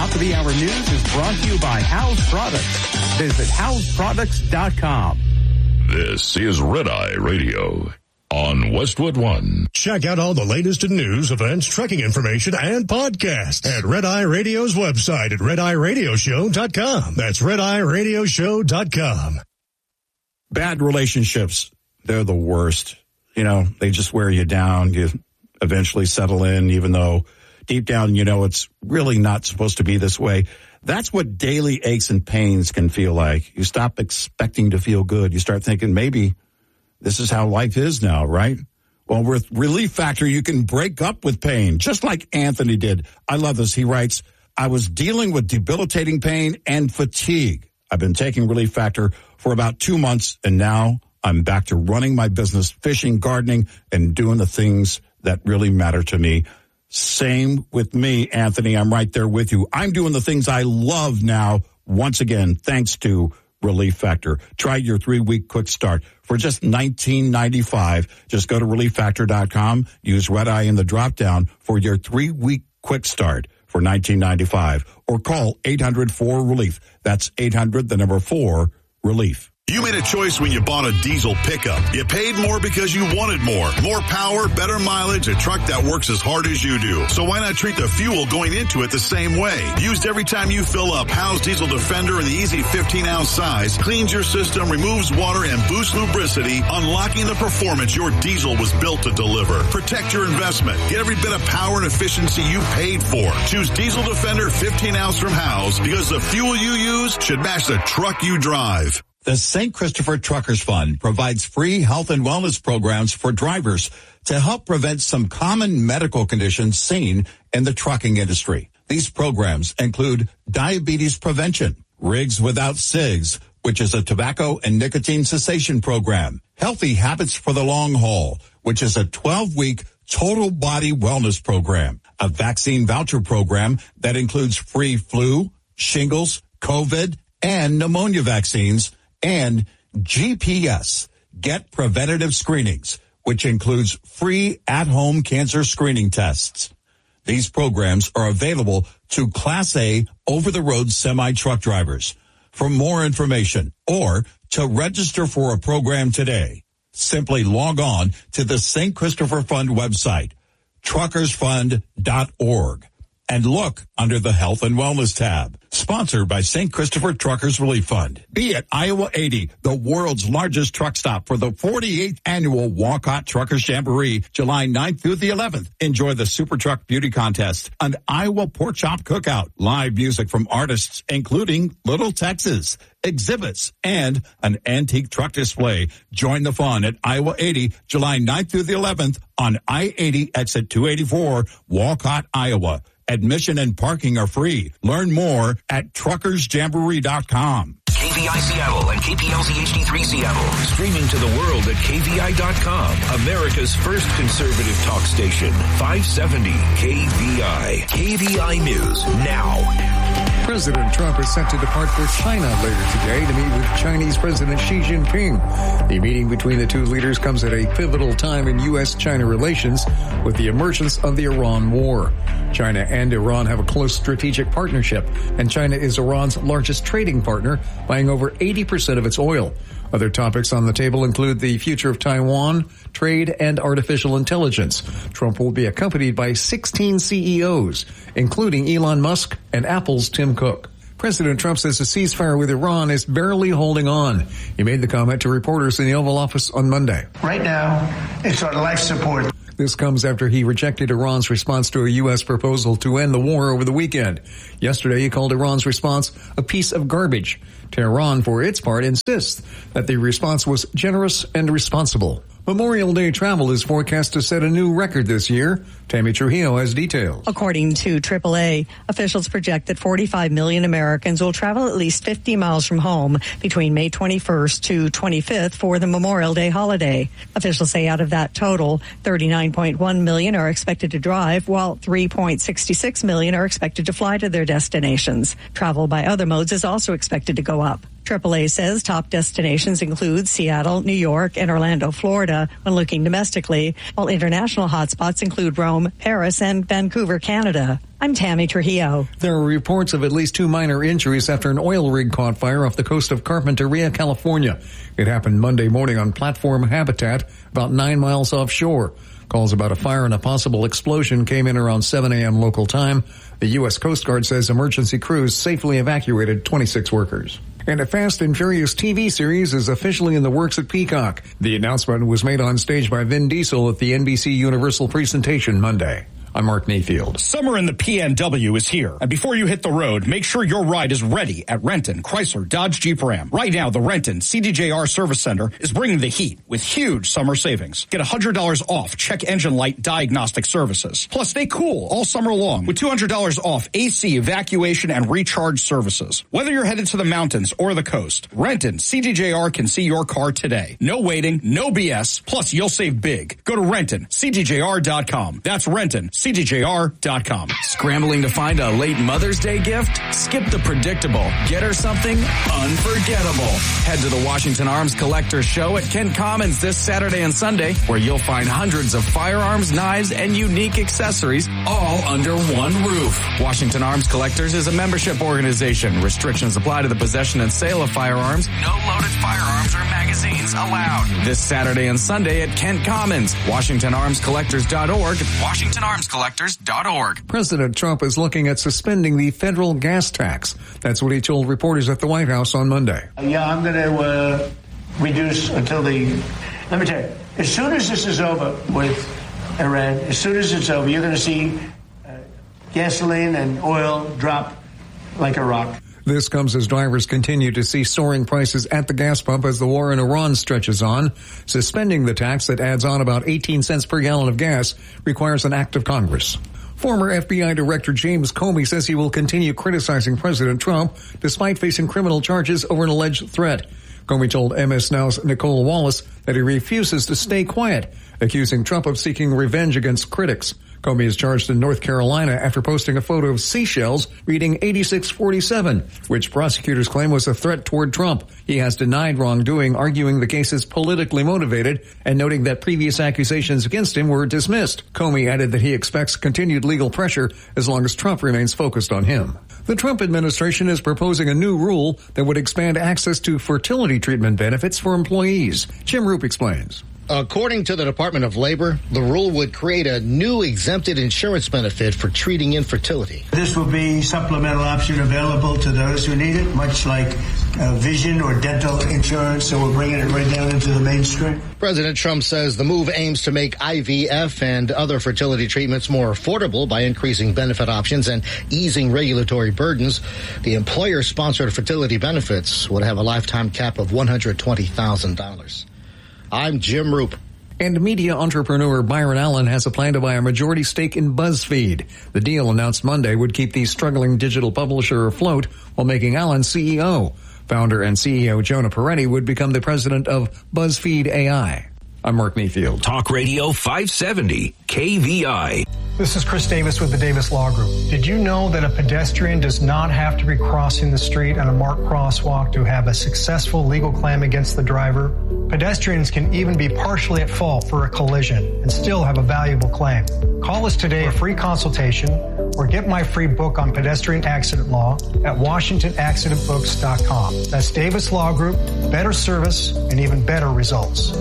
Top of the Hour News is brought to you by House Products. Visit houseproducts.com. This is Red Eye Radio on Westwood One. Check out all the latest in news, events, trekking information, and podcasts at Red Eye Radio's website at redeyeradioshow.com. That's redeyeradioshow.com. Bad relationships, they're the worst. You know, they just wear you down. You eventually settle in, even though deep down, you know, it's really not supposed to be this way. That's what daily aches and pains can feel like. You stop expecting to feel good. You start thinking maybe this is how life is now, right? Well, with Relief Factor, you can break up with pain, just like Anthony did. I love this. He writes, I was dealing with debilitating pain and fatigue. I've been taking Relief Factor for about 2 months, and now I'm back to running my business, fishing, gardening, and doing the things that really matter to me. Same with me, Anthony. I'm right there with you. I'm doing the things I love now, once again, thanks to Relief Factor. Try your 3-week quick start for just $19.95. Just go to relieffactor.com. Use Red Eye in the drop-down for your 3-week quick start for $19.95. Or call 800-4-RELIEF. That's 800-4-RELIEF. You made a choice when you bought a diesel pickup. You paid more because you wanted more. More power, better mileage, a truck that works as hard as you do. So why not treat the fuel going into it the same way? Used every time you fill up, Howe's Diesel Defender in the easy 15-ounce size cleans your system, removes water, and boosts lubricity, unlocking the performance your diesel was built to deliver. Protect your investment. Get every bit of power and efficiency you paid for. Choose Diesel Defender 15-ounce from Howe's because the fuel you use should match the truck you drive. The St. Christopher Truckers Fund provides free health and wellness programs for drivers to help prevent some common medical conditions seen in the trucking industry. These programs include diabetes prevention, Rigs Without Cigs, which is a tobacco and nicotine cessation program, Healthy Habits for the Long Haul, which is a 12-week total body wellness program, a vaccine voucher program that includes free flu, shingles, COVID, and pneumonia vaccines, and GPS, Get Preventative Screenings, which includes free at-home cancer screening tests. These programs are available to Class A over-the-road semi-truck drivers. For more information or to register for a program today, simply log on to the St. Christopher Fund website, truckersfund.org, and look under the Health and Wellness tab. Sponsored by St. Christopher Truckers Relief Fund. Be at Iowa 80, the world's largest truck stop for the 48th annual Walcott Truckers Jamboree, July 9th through the 11th. Enjoy the Super Truck Beauty Contest, an Iowa Pork Chop Cookout, live music from artists including Little Texas, exhibits, and an antique truck display. Join the fun at Iowa 80, July 9th through the 11th on I-80 exit 284, Walcott, Iowa. Admission and parking are free. Learn more at truckersjamboree.com. KVI Seattle and KPLZ HD3 Seattle. Streaming to the world at KVI.com. America's first conservative talk station. 570 KVI. KVI News now. President Trump is set to depart for China later today to meet with Chinese President Xi Jinping. The meeting between the two leaders comes at a pivotal time in U.S.-China relations with the emergence of the Iran war. China and Iran have a close strategic partnership, and China is Iran's largest trading partner, buying over 80% of its oil. Other topics on the table include the future of Taiwan, trade, and artificial intelligence. Trump will be accompanied by 16 CEOs, including Elon Musk and Apple's Tim Cook. President Trump says a ceasefire with Iran is barely holding on. He made the comment to reporters in the Oval Office on Monday. Right now, it's on life support. This comes after he rejected Iran's response to a U.S. proposal to end the war over the weekend. Yesterday, he called Iran's response a piece of garbage. Tehran, for its part, insists that the response was generous and responsible. Memorial Day travel is forecast to set a new record this year. Tammy Trujillo has details. According to AAA, officials project that 45 million Americans will travel at least 50 miles from home between May 21st to 25th for the Memorial Day holiday. Officials say out of that total, 39.1 million are expected to drive, while 3.66 million are expected to fly to their destinations. Travel by other modes is also expected to go up. AAA says top destinations include Seattle, New York, and Orlando, Florida, when looking domestically, while international hotspots include Rome, Paris, and Vancouver, Canada. I'm Tammy Trujillo. There are reports of at least 2 minor injuries after an oil rig caught fire off the coast of Carpinteria, California. It happened Monday morning on Platform Habitat, about 9 miles offshore. Calls about a fire and a possible explosion came in around 7 a.m. local time. The U.S. Coast Guard says emergency crews safely evacuated 26 workers. And a Fast and Furious TV series is officially in the works at Peacock. The announcement was made on stage by Vin Diesel at the NBC Universal presentation Monday. I'm Mark Mayfield. Summer in the PNW is here. And before you hit the road, make sure your ride is ready at Renton, Chrysler, Dodge, Jeep, Ram. Right now, the Renton CDJR Service Center is bringing the heat with huge summer savings. Get $100 off check engine light diagnostic services. Plus, stay cool all summer long with $200 off AC evacuation and recharge services. Whether you're headed to the mountains or the coast, Renton CDJR can see your car today. No waiting, no BS. Plus, you'll save big. Go to RentonCDJR.com. That's Renton. CDJR.com. Scrambling to find a late Mother's Day gift? Skip the predictable. Get her something unforgettable. Head to the Washington Arms Collector Show at Kent Commons this Saturday and Sunday, where you'll find hundreds of firearms, knives, and unique accessories all under one roof. Washington Arms Collectors is a membership organization. Restrictions apply to the possession and sale of firearms. No loaded firearms or magazines allowed. This Saturday and Sunday at Kent Commons. WashingtonArmsCollectors.org. WashingtonArmsCollectors.org. President Trump is looking at suspending the federal gas tax. That's what he told reporters at the White House on Monday. Yeah, I'm going to reduce until let me tell you, as soon as this is over with Iran, as soon as it's over, you're going to see gasoline and oil drop like a rock. This comes as drivers continue to see soaring prices at the gas pump as the war in Iran stretches on. Suspending the tax that adds on about 18 cents per gallon of gas requires an act of Congress. Former FBI Director James Comey says he will continue criticizing President Trump despite facing criminal charges over an alleged threat. Comey told MS Now's Nicole Wallace that he refuses to stay quiet, accusing Trump of seeking revenge against critics. Comey is charged in North Carolina after posting a photo of seashells reading 8647, which prosecutors claim was a threat toward Trump. He has denied wrongdoing, arguing the case is politically motivated and noting that previous accusations against him were dismissed. Comey added that he expects continued legal pressure as long as Trump remains focused on him. The Trump administration is proposing a new rule that would expand access to fertility treatment benefits for employees. Jim Roop explains. According to the Department of Labor, the rule would create a new exempted insurance benefit for treating infertility. This will be a supplemental option available to those who need it, much like vision or dental insurance, so we're bringing it right down into the mainstream. President Trump says the move aims to make IVF and other fertility treatments more affordable by increasing benefit options and easing regulatory burdens. The employer-sponsored fertility benefits would have a lifetime cap of $120,000. I'm Jim Roop. And media entrepreneur Byron Allen has a plan to buy a majority stake in BuzzFeed. The deal announced Monday would keep the struggling digital publisher afloat while making Allen CEO. Founder and CEO Jonah Peretti would become the president of BuzzFeed AI. I'm Mark Mayfield. Talk Radio 570 KVI. This is Chris Davis with the Davis Law Group. Did you know that a pedestrian does not have to be crossing the street on a marked crosswalk to have a successful legal claim against the driver? Pedestrians can even be partially at fault for a collision and still have a valuable claim. Call us today for a free consultation or get my free book on pedestrian accident law at WashingtonAccidentBooks.com. That's Davis Law Group, better service and even better results.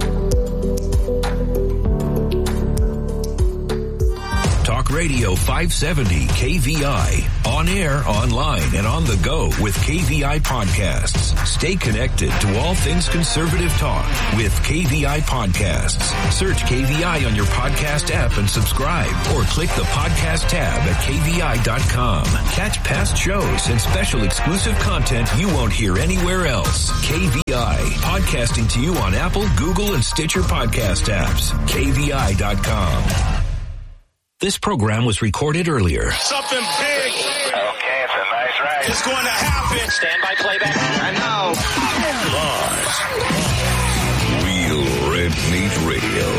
Talk Radio 570 KVI. On air, online, and on the go with KVI podcasts. Stay connected to all things conservative talk with KVI podcasts. Search KVI on your podcast app and subscribe, or click the podcast tab at KVI.com. Catch past shows and special exclusive content you won't hear anywhere else. KVI, podcasting to you on Apple, Google, and Stitcher podcast apps. KVI.com. This program was recorded earlier. Something big. Okay, it's a nice ride. It's going to happen. Stand by playback. I know. Live. Real Red Meat Radio. I mean, that's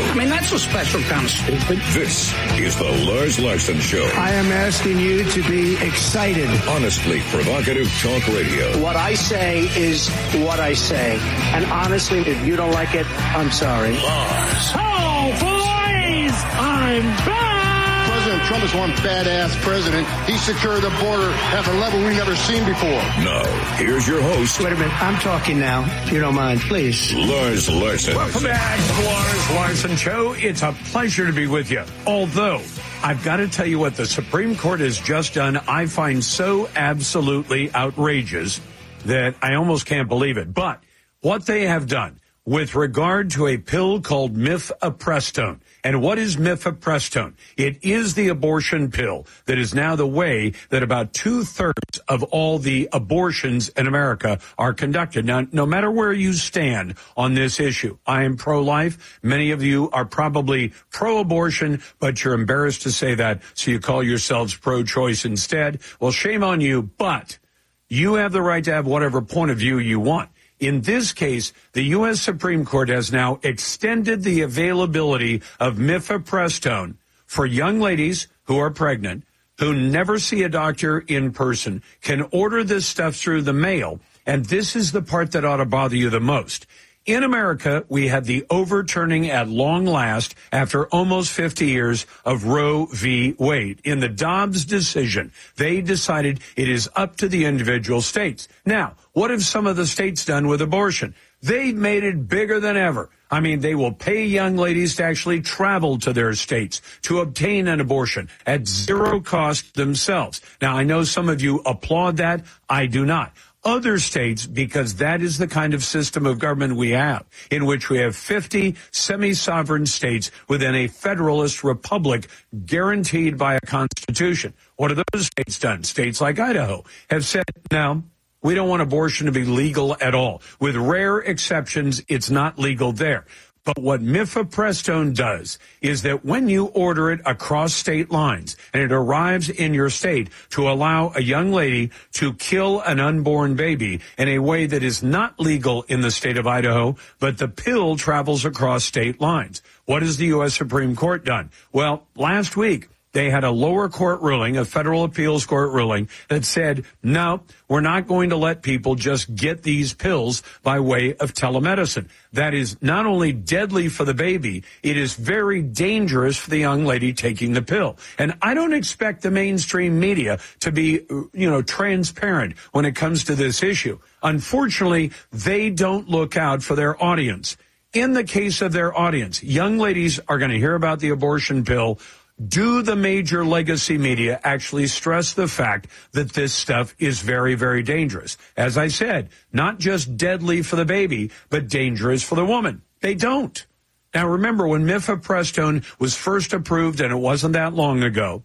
That's a special kind of stupid. This is the Lars Larson Show. I am asking you to be excited. Honestly provocative talk radio. What I say is what I say. And honestly, if you don't like it, I'm sorry. Lars. Oh, boys! I'm back! President Trump is one badass president. He secured the border at a level we've never seen before. Now, here's your host. Wait a minute. I'm talking now, if you don't mind, please. Lars Larson. Welcome back to the Lars Larson Show. It's a pleasure to be with you. Although, I've got to tell you what the Supreme Court has just done, I find so absolutely outrageous that I almost can't believe it. But what they have done with regard to a pill called mifepristone. And what is mifepristone? It is the abortion pill that is now the way that about 2/3 of all the abortions in America are conducted. Now, no matter where you stand on this issue, I am pro-life. Many of you are probably pro-abortion, but you're embarrassed to say that, so you call yourselves pro-choice instead. Well, shame on you, but you have the right to have whatever point of view you want. In this case, the U.S. Supreme Court has now extended the availability of mifepristone for young ladies who are pregnant, who never see a doctor in person, can order this stuff through the mail, and this is the part that ought to bother you the most. In America, we had the overturning at long last after almost 50 years of Roe v. Wade. In the Dobbs decision, they decided it is up to the individual states. Now, what have some of the states done with abortion? They made it bigger than ever. I mean, they will pay young ladies to actually travel to their states to obtain an abortion at zero cost themselves. Now, I know some of you applaud that. I do not. Other states, because that is the kind of system of government we have, in which we have 50 semi-sovereign states within a federalist republic guaranteed by a constitution. What have those states done? States like Idaho have said, no, we don't want abortion to be legal at all. With rare exceptions, it's not legal there. But what mifepristone does is that when you order it across state lines and it arrives in your state to allow a young lady to kill an unborn baby in a way that is not legal in the state of Idaho, but the pill travels across state lines. What has the U.S. Supreme Court done? Well, last week, they had a lower court ruling, a federal appeals court ruling, that said, no, we're not going to let people just get these pills by way of telemedicine. That is not only deadly for the baby, it is very dangerous for the young lady taking the pill. And I don't expect the mainstream media to be, transparent when it comes to this issue. Unfortunately, they don't look out for their audience. In the case of their audience, young ladies are going to hear about the abortion pill. Do the major legacy media actually stress the fact that this stuff is very, very dangerous? As I said, not just deadly for the baby, but dangerous for the woman. They don't. Now, remember, when mifepristone was first approved, and it wasn't that long ago,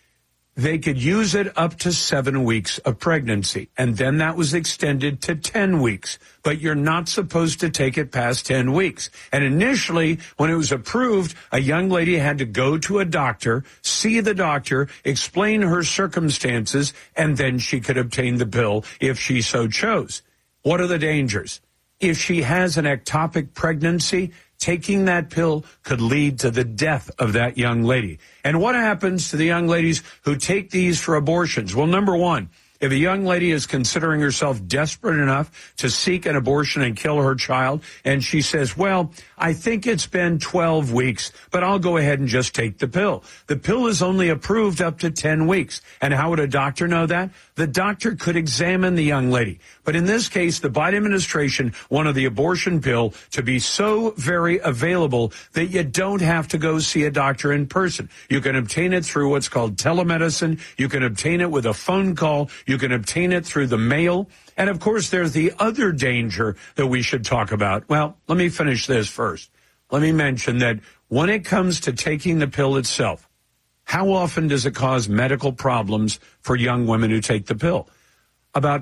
they could use it up to 7 weeks of pregnancy, and then that was extended to 10 weeks. But you're not supposed to take it past 10 weeks. And initially, when it was approved, a young lady had to go to a doctor, see the doctor, explain her circumstances, and then she could obtain the pill if she so chose. What are the dangers? If she has an ectopic pregnancy, taking that pill could lead to the death of that young lady. And what happens to the young ladies who take these for abortions? Well, number one, if a young lady is considering herself desperate enough to seek an abortion and kill her child, and she says, well, I think it's been 12 weeks, but I'll go ahead and just take the pill. The pill is only approved up to 10 weeks. And how would a doctor know that? The doctor could examine the young lady. But in this case, the Biden administration wanted the abortion pill to be so very available that you don't have to go see a doctor in person. You can obtain it through what's called telemedicine. You can obtain it with a phone call. You can obtain it through the mail. And, of course, there's the other danger that we should talk about. Well, let me finish this first. Let me mention that when it comes to taking the pill itself, how often does it cause medical problems for young women who take the pill? About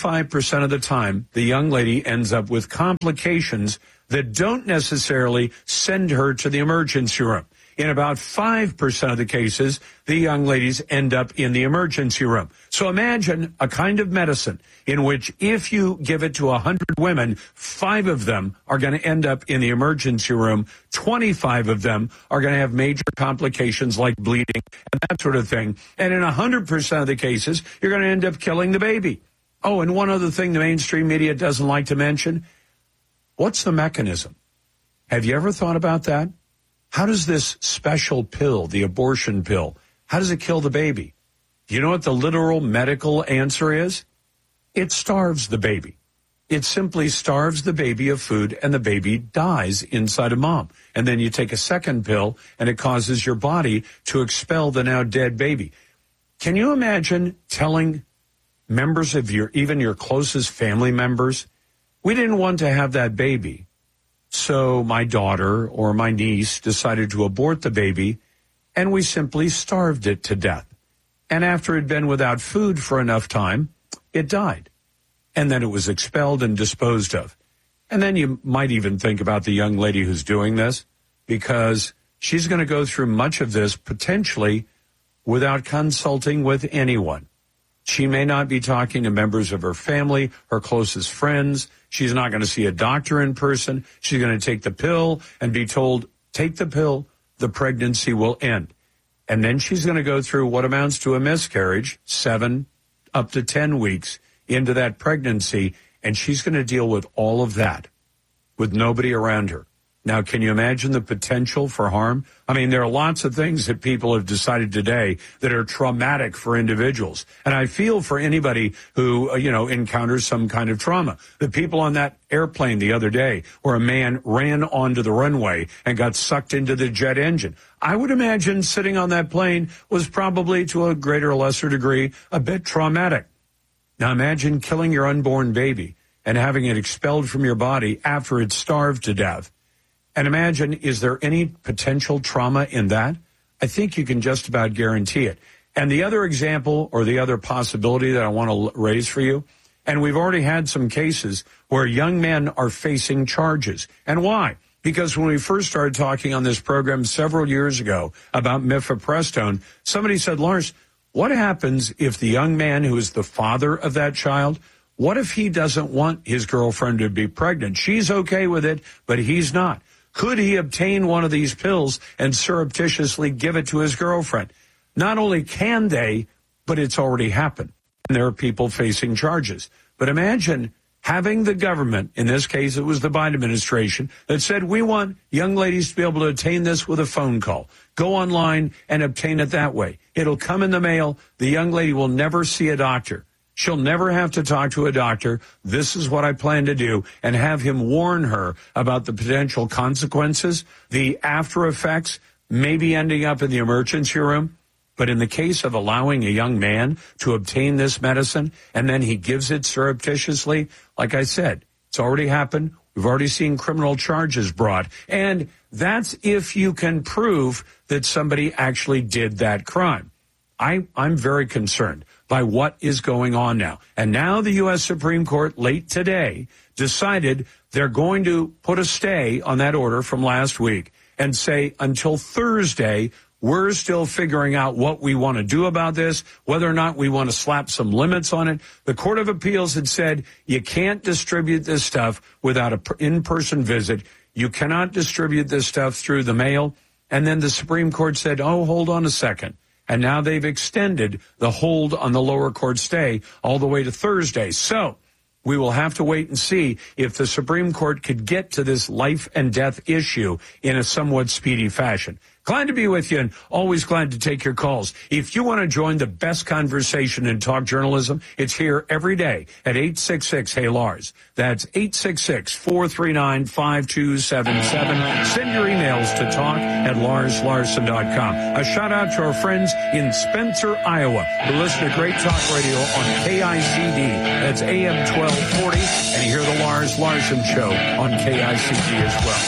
25% of the time, the young lady ends up with complications that don't necessarily send her to the emergency room. in about 5% of the cases, the young ladies end up in the emergency room. So imagine a kind of medicine in which if you give it to 100 women, 5 of them are going to end up in the emergency room. 25 of them are going to have major complications like bleeding and that sort of thing. And in 100% of the cases, you're going to end up killing the baby. Oh, and one other thing the mainstream media doesn't like to mention. What's the mechanism? Have you ever thought about that? How does this special pill, the abortion pill, how does it kill the baby? Do you know what the literal medical answer is? It starves the baby. It simply starves the baby of food, and the baby dies inside of mom. And then you take a second pill, and it causes your body to expel the now dead baby. Can you imagine telling members of even your closest family members, we didn't want to have that baby, so my daughter or my niece decided to abort the baby, and we simply starved it to death. And after it had been without food for enough time, it died. And then it was expelled and disposed of. And then you might even think about the young lady who's doing this, because she's going to go through much of this potentially without consulting with anyone. She may not be talking to members of her family, her closest friends. She's not going to see a doctor in person. She's going to take the pill and be told, take the pill, the pregnancy will end. And then she's going to go through what amounts to a miscarriage, 7 up to 10 weeks into that pregnancy, and she's going to deal with all of that with nobody around her. Now, can you imagine the potential for harm? I mean, there are lots of things that people have decided today that are traumatic for individuals. And I feel for anybody who, encounters some kind of trauma. The people on that airplane the other day where a man ran onto the runway and got sucked into the jet engine. I would imagine sitting on that plane was probably, to a greater or lesser degree, a bit traumatic. Now, imagine killing your unborn baby and having it expelled from your body after it's starved to death. And imagine, is there any potential trauma in that? I think you can just about guarantee it. And the other example or the other possibility that I want to raise for you, and we've already had some cases where young men are facing charges. And why? Because when we first started talking on this program several years ago about mifepristone, somebody said, Lars, what happens if the young man who is the father of that child, what if he doesn't want his girlfriend to be pregnant? She's okay with it, but he's not. Could he obtain one of these pills and surreptitiously give it to his girlfriend? Not only can they, but it's already happened. And there are people facing charges. But imagine having the government, in this case it was the Biden administration, that said we want young ladies to be able to obtain this with a phone call. Go online and obtain it that way. It'll come in the mail. The young lady will never see a doctor. She'll never have to talk to a doctor. This is what I plan to do, and have him warn her about the potential consequences, the after effects, maybe ending up in the emergency room. But in the case of allowing a young man to obtain this medicine and then he gives it surreptitiously, like I said, it's already happened. We've already seen criminal charges brought. And that's if you can prove that somebody actually did that crime. I'm very concerned by what is going on now. And now the U.S. Supreme Court late today decided they're going to put a stay on that order from last week and say until Thursday, we're still figuring out what we want to do about this, whether or not we want to slap some limits on it. The Court of Appeals had said you can't distribute this stuff without an in-person visit. You cannot distribute this stuff through the mail. And then the Supreme Court said, oh, hold on a second. And now they've extended the hold on the lower court stay all the way to Thursday. So we will have to wait and see if the Supreme Court could get to this life and death issue in a somewhat speedy fashion. Glad to be with you and always glad to take your calls. If you want to join the best conversation in talk journalism, it's here every day at 866-HEY-LARS. That's 866-439-5277. Send your emails to talk@LarsLarson.com. A shout out to our friends in Spencer, Iowa, who listen to Great Talk Radio on KICD. That's AM 1240. And you hear the Lars Larson Show on KICD as well.